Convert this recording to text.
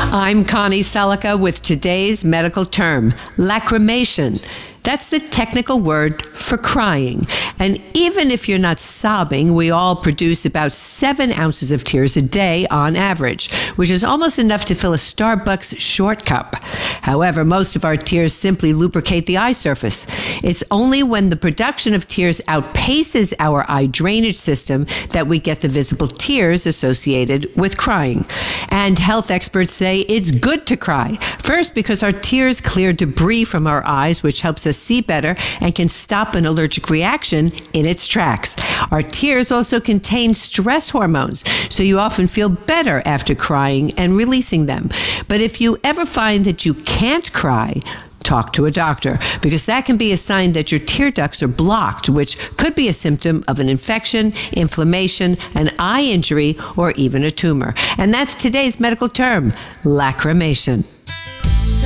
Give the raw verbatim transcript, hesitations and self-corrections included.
I'm Connie Selica with today's medical term, lacrimation. That's the technical word for crying. And even if you're not sobbing, we all produce about seven ounces of tears a day on average, which is almost enough to fill a Starbucks short cup. However, most of our tears simply lubricate the eye surface. It's only when the production of tears outpaces our eye drainage system that we get the visible tears associated with crying. And health experts say it's good to cry. First, because our tears clear debris from our eyes, which helps us see better and can stop an allergic reaction in its tracks. Our tears also contain stress hormones, so you often feel better after crying and releasing them. But if you ever find that you can't cry, talk to a doctor, because that can be a sign that your tear ducts are blocked, which could be a symptom of an infection, inflammation, an eye injury, or even a tumor. And that's today's medical term, lacrimation.